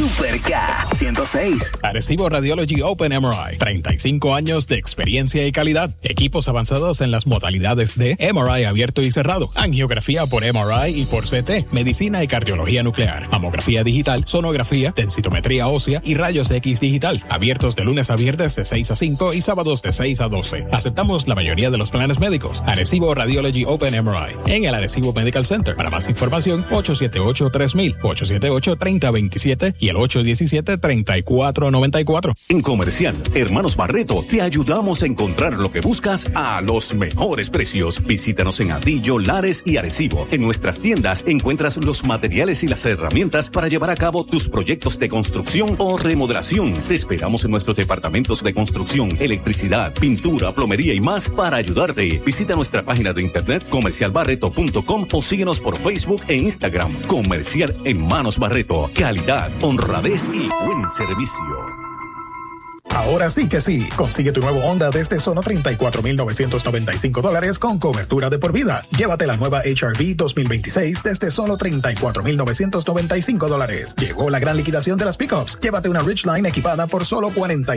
Super K 106. Arecibo Radiology Open MRI. 35 años de experiencia y calidad. Equipos avanzados en las modalidades de MRI abierto y cerrado, angiografía por MRI y por CT, medicina y cardiología nuclear, mamografía digital, sonografía, densitometría ósea y rayos X digital. Abiertos de lunes a viernes de 6 a 5 y sábados de 6 a 12. Aceptamos la mayoría de los planes médicos. Arecibo Radiology Open MRI. En el Arecibo Medical Center. Para más información, 878-3000, 878-3027 y el 817-3494. En Comercial Hermanos Barreto te ayudamos a encontrar lo que buscas a los mejores precios. Visítanos en Atillo, Lares y Arecibo. En nuestras tiendas encuentras los materiales y las herramientas para llevar a cabo tus proyectos de construcción o remodelación. Te esperamos en nuestros departamentos de construcción, electricidad, pintura, plomería y más para ayudarte. Visita nuestra página de internet comercialbarreto.com o síguenos por Facebook e Instagram. Comercial Hermanos Barreto. Calidad, honradez y buen servicio. Ahora sí que sí. Consigue tu nuevo Honda desde solo $34,995 con cobertura de por vida. Llévate la nueva HR-V 2026 desde solo $34,995. Llegó la gran liquidación de las pickups. Llévate una Ridgeline equipada por solo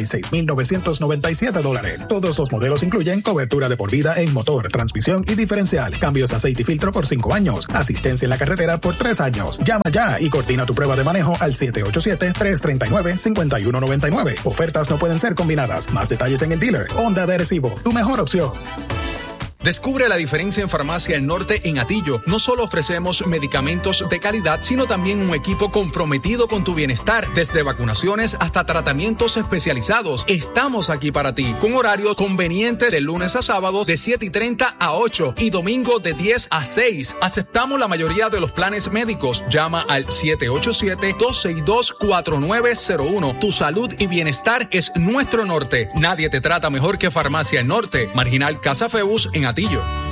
$46,997. Todos los modelos incluyen cobertura de por vida en motor, transmisión y diferencial. Cambios de aceite y filtro por 5 años. Asistencia en la carretera por 3 años. Llama ya y coordina tu prueba de manejo al 787-339-5199. Ofertas no pueden ser combinadas. Más detalles en el dealer. Honda de Arecibo, tu mejor opción. Descubre la diferencia en Farmacia El Norte en Atillo. No solo ofrecemos medicamentos de calidad, sino también un equipo comprometido con tu bienestar. Desde vacunaciones hasta tratamientos especializados. Estamos aquí para ti, con horario conveniente de lunes a sábado de 7:30 a 8 y domingo de 10 a 6. Aceptamos la mayoría de los planes médicos. Llama al 787-262-4901. Tu salud y bienestar es nuestro norte. Nadie te trata mejor que Farmacia El Norte. Marginal Casa Febus en Atillo.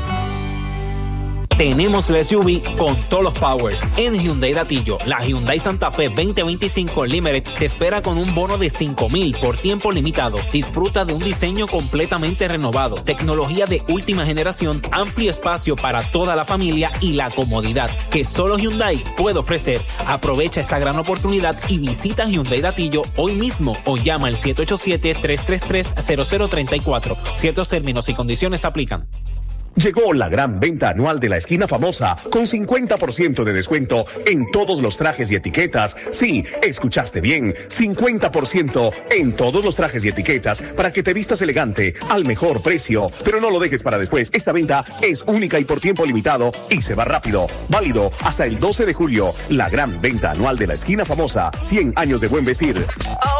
Tenemos la SUV con todos los powers en Hyundai de Atillo. La Hyundai Santa Fe 2025 Limited te espera con un bono de $5,000 por tiempo limitado. Disfruta de un diseño completamente renovado, tecnología de última generación, amplio espacio para toda la familia y la comodidad que solo Hyundai puede ofrecer. Aprovecha esta gran oportunidad y visita Hyundai de Atillo hoy mismo o llama al 787-333-0034. Ciertos términos y condiciones aplican. Llegó la gran venta anual de la esquina famosa con 50% de descuento en todos los trajes y etiquetas. Sí, escuchaste bien, 50% en todos los trajes y etiquetas para que te vistas elegante al mejor precio. Pero no lo dejes para después. Esta venta es única y por tiempo limitado y se va rápido. Válido hasta el 12 de julio. La gran venta anual de la esquina famosa. 100 años de buen vestir.